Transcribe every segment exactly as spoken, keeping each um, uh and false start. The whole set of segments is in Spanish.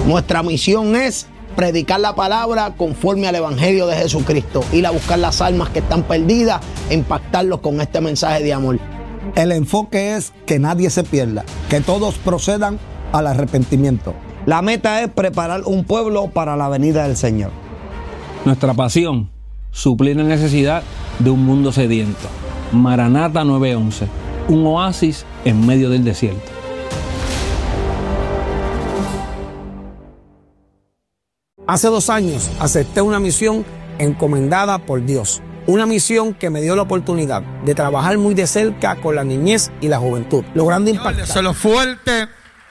Nuestra misión es predicar la palabra conforme al evangelio de Jesucristo, ir a buscar las almas que están perdidas e impactarlos con este mensaje de amor. El enfoque es que nadie se pierda, que todos procedan al arrepentimiento. La meta es preparar un pueblo para la venida del Señor. Nuestra pasión, suplir la necesidad de un mundo sediento. Maranata nueve once, un oasis en medio del desierto. Hace dos años acepté una misión encomendada por Dios. Una misión que me dio la oportunidad de trabajar muy de cerca con la niñez y la juventud, logrando impactar. Se lo fuerte,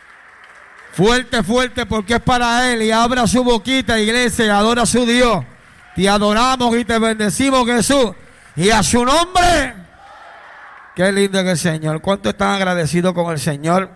fuerte, fuerte, porque es para Él. Y abra su boquita, iglesia, y adora a su Dios. Te adoramos y te bendecimos, Jesús. Y a su nombre. Qué lindo es el Señor. ¿Cuánto están agradecidos con el Señor?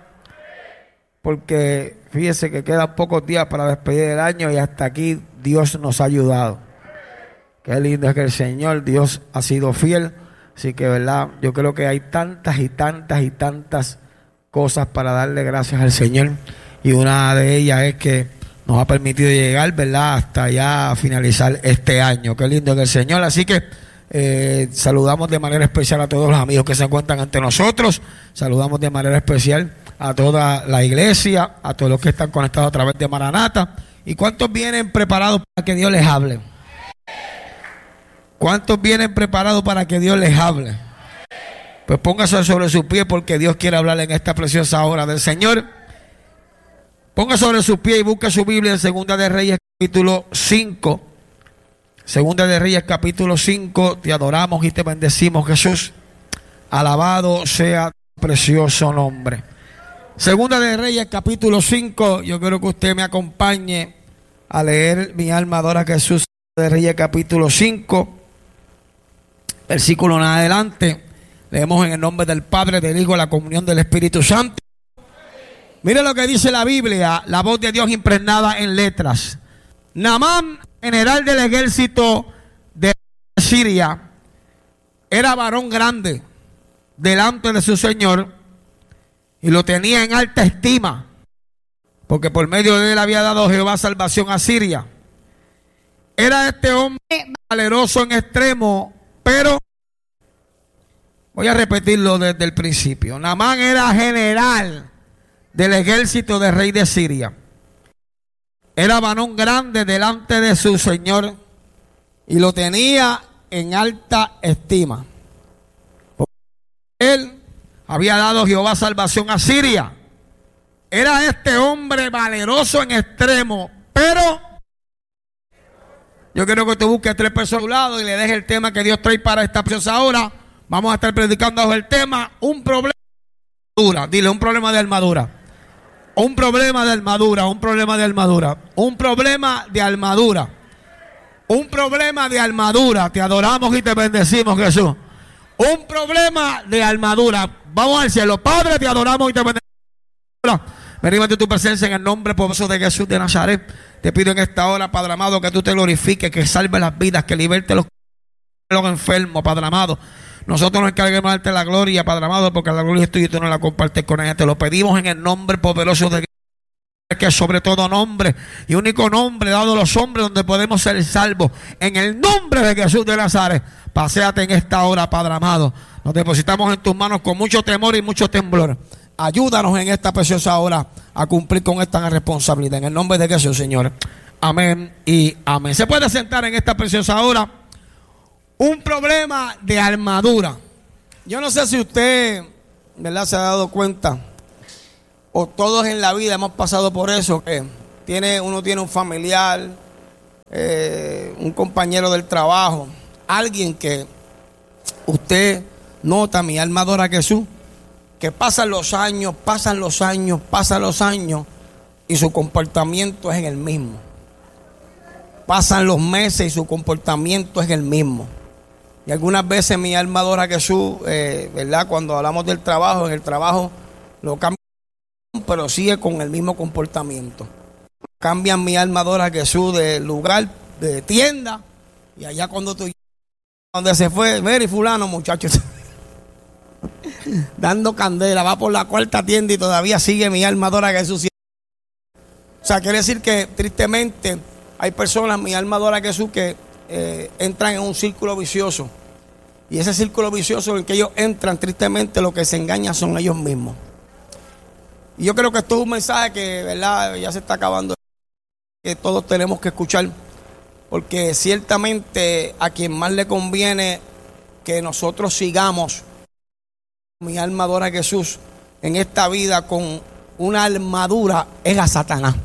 Porque fíjese que quedan pocos días para despedir el año y hasta aquí Dios nos ha ayudado. Qué lindo es que el Señor, Dios ha sido fiel. Así que, ¿verdad? Yo creo que hay tantas y tantas y tantas cosas para darle gracias al Señor. Y una de ellas es que nos ha permitido llegar, ¿verdad?, hasta ya finalizar este año. Qué lindo es el Señor. Así que eh, saludamos de manera especial a todos los amigos que se encuentran ante nosotros. Saludamos de manera especial a toda la iglesia, a todos los que están conectados a través de Maranata. ¿Y cuántos vienen preparados para que Dios les hable? ¿Cuántos vienen preparados para que Dios les hable? Pues póngase sobre su pie porque Dios quiere hablar en esta preciosa hora del Señor. Ponga sobre su pie y busque su Biblia en Segunda de Reyes capítulo cinco. Segunda de Reyes capítulo cinco. Te adoramos y te bendecimos, Jesús. Alabado sea tu precioso nombre. Segunda de Reyes capítulo cinco. Yo quiero que usted me acompañe a leer Mi alma adora a Jesús. De Reyes capítulo cinco. Versículo en adelante. Leemos en el nombre del Padre, del Hijo y la comunión del Espíritu Santo. Mire lo que dice la Biblia, la voz de Dios impregnada en letras. Naamán, general del ejército de Siria, era varón grande delante de su señor y lo tenía en alta estima, porque por medio de él había dado Jehová salvación a Siria. Era este hombre valeroso en extremo, pero voy a repetirlo desde el principio. Naamán era general del ejército del rey de Siria. Era varón grande delante de su señor y lo tenía en alta estima. Él había dado Jehová salvación a Siria. Era este hombre valeroso en extremo, pero yo quiero que tú busques tres personas a tu lado y le dejes el tema que Dios trae para esta preciosa hora. Vamos a estar predicando bajo el tema un problema de armadura. Dile, un problema de armadura. Un problema de armadura, un problema de armadura, un problema de armadura, un problema de armadura. Te adoramos y te bendecimos, Jesús. Un problema de armadura. Vamos al cielo. Padre, te adoramos y te bendecimos. Venimos ante tu presencia en el nombre poderoso de Jesús de Nazaret. Te pido en esta hora, Padre amado, que tú te glorifiques, que salve las vidas, que liberte los, los enfermos, Padre amado. Nosotros nos encarguemos de darte la gloria, Padre amado, porque la gloria es tuya y tú no la compartes con ella. Te lo pedimos en el nombre poderoso de Jesús, que sobre todo nombre y único nombre dado a los hombres donde podemos ser salvos. En el nombre de Jesús de Nazaret, paséate en esta hora, Padre amado. Nos depositamos en tus manos con mucho temor y mucho temblor. Ayúdanos en esta preciosa hora a cumplir con esta responsabilidad. En el nombre de Jesús, Señor. Amén y amén. Se puede sentar en esta preciosa hora. Un problema de armadura. Yo no sé si usted, ¿verdad?, se ha dado cuenta, o todos en la vida hemos pasado por eso, que tiene, uno tiene un familiar, eh, un compañero del trabajo, alguien que usted nota, mi alma adora a Jesús, que pasan los años, pasan los años, pasan los años y su comportamiento es el mismo. Pasan los meses y su comportamiento es el mismo. Y algunas veces mi alma adora a Jesús, eh, ¿verdad? Cuando hablamos del trabajo, en el trabajo lo cambian, pero sigue con el mismo comportamiento. Cambian mi alma adora a Jesús de lugar, de tienda, y allá cuando tú, donde se fue, Mary fulano, muchachos, dando candela, va por la cuarta tienda y todavía sigue mi alma adora a Jesús. O sea, quiere decir que tristemente hay personas, mi alma adora a Jesús, que eh, entran en un círculo vicioso. Y ese círculo vicioso en el que ellos entran, tristemente lo que se engañan son ellos mismos. Y yo creo que esto es un mensaje que, ¿verdad?, ya se está acabando, que todos tenemos que escuchar. Porque ciertamente a quien más le conviene que nosotros sigamos, mi alma adora a Jesús, en esta vida con una armadura, es a Satanás.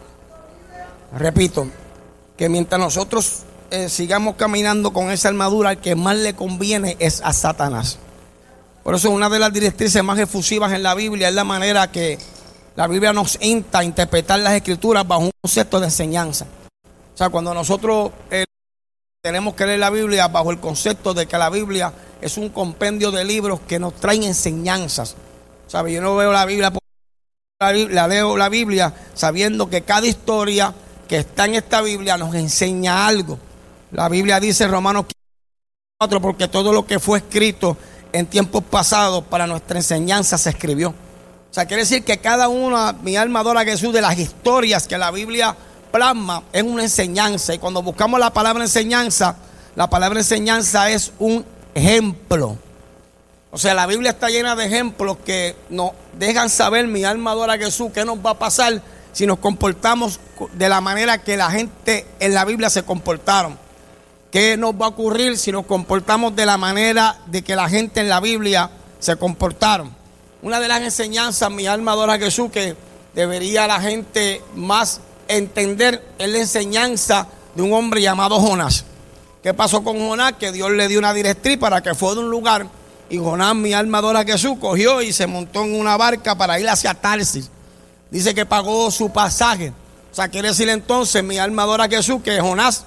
Repito, que mientras nosotros eh, sigamos caminando con esa armadura, al que más le conviene es a Satanás. Por eso una de las directrices más efusivas en la Biblia es la manera que la Biblia nos insta a interpretar las Escrituras bajo un concepto de enseñanza. O sea, cuando nosotros eh, tenemos que leer la Biblia bajo el concepto de que la Biblia es un compendio de libros que nos traen enseñanzas. ¿Sabe? Yo no veo la Biblia, la Biblia, leo la Biblia sabiendo que cada historia que está en esta Biblia nos enseña algo. La Biblia dice en Romanos cuatro, porque todo lo que fue escrito en tiempos pasados para nuestra enseñanza se escribió. O sea, quiere decir que cada una, mi alma adora a Jesús, de las historias que la Biblia plasma es una enseñanza. Y cuando buscamos la palabra enseñanza, la palabra enseñanza es un ejemplo. O sea, la Biblia está llena de ejemplos que nos dejan saber, mi alma adora a Jesús, qué nos va a pasar si nos comportamos de la manera que la gente en la Biblia se comportaron. ¿Qué nos va a ocurrir si nos comportamos de la manera de que la gente en la Biblia se comportaron? Una de las enseñanzas, mi alma adora a Jesús, que debería la gente más entender, es la enseñanza de un hombre llamado Jonás. ¿Qué pasó con Jonás? Que Dios le dio una directriz para que fue de un lugar, y Jonás, mi alma adora a Jesús, cogió y se montó en una barca para ir hacia Tarsis. Dice que pagó su pasaje. O sea, quiere decir entonces, mi alma adora a Jesús, que Jonás,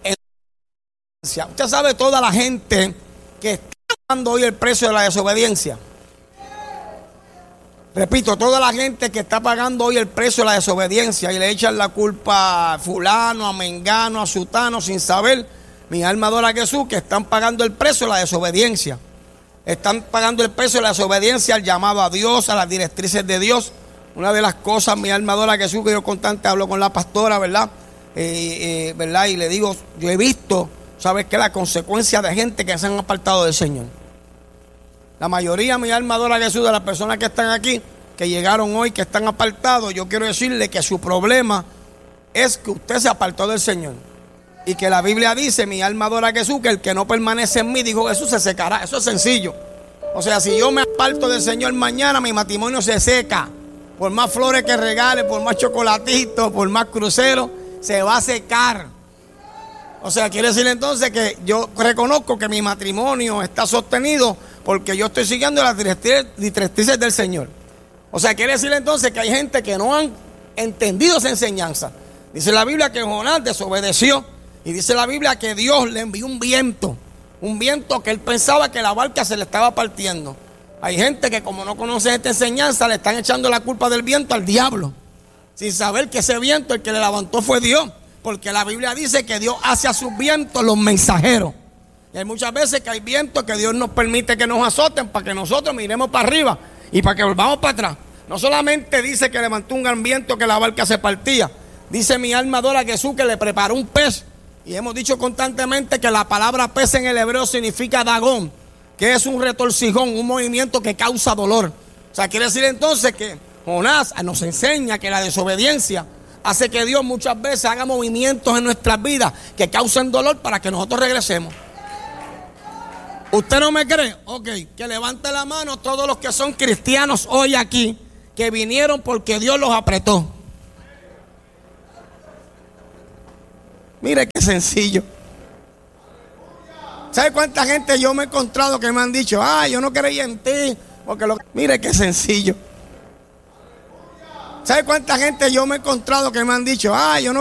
usted sabe toda la gente que está pagando hoy el precio de la desobediencia. Repito, toda la gente que está pagando hoy el precio de la desobediencia y le echan la culpa a fulano, a mengano, a sutano, sin saber, mi alma adora a Jesús, que están pagando el precio de la desobediencia. Están pagando el precio de la desobediencia al llamado a Dios, a las directrices de Dios. Una de las cosas, mi alma adora a Jesús, que yo constante hablo con la pastora, ¿verdad? Eh, eh, ¿verdad? Y le digo, yo he visto, ¿sabes qué? La consecuencia de gente que se han apartado del Señor. La mayoría, mi alma adora a Jesús, de las personas que están aquí, que llegaron hoy, que están apartados, yo quiero decirle que su problema es que usted se apartó del Señor. Y que la Biblia dice, mi alma adora a Jesús, que el que no permanece en mí, dijo Jesús, se secará. Eso es sencillo. O sea, si yo me aparto del Señor mañana, mi matrimonio se seca. Por más flores que regale, por más chocolatitos, por más cruceros, se va a secar. O sea, quiere decir entonces que yo reconozco que mi matrimonio está sostenido porque yo estoy siguiendo las directrices del Señor. O sea, quiere decir entonces que hay gente que no han entendido esa enseñanza. Dice la Biblia que Jonás desobedeció. Y dice la Biblia que Dios le envió un viento. Un viento que él pensaba que la barca se le estaba partiendo. Hay gente que, como no conoce esta enseñanza, le están echando la culpa del viento al diablo, sin saber que ese viento el que le levantó fue Dios. Porque la Biblia dice que Dios hace a sus vientos los mensajeros. Y hay muchas veces que hay vientos que Dios nos permite que nos azoten para que nosotros miremos para arriba y para que volvamos para atrás. No solamente dice que levantó un gran viento que la barca se partía. Dice mi alma adora a Jesús que le preparó un pez. Y hemos dicho constantemente que la palabra pez en el hebreo significa dagón, que es un retorcijón, un movimiento que causa dolor. O sea, quiere decir entonces que Jonás nos enseña que la desobediencia hace que Dios muchas veces haga movimientos en nuestras vidas que causen dolor para que nosotros regresemos. ¿Usted no me cree? Ok, que levante la mano todos los que son cristianos hoy aquí, que vinieron porque Dios los apretó. Mire qué sencillo. ¿Sabe cuánta gente yo me he encontrado que me han dicho, ah, yo no creía en ti? Porque lo... Mire qué sencillo. ¿Sabe cuánta gente yo me he encontrado que me han dicho, ah, yo no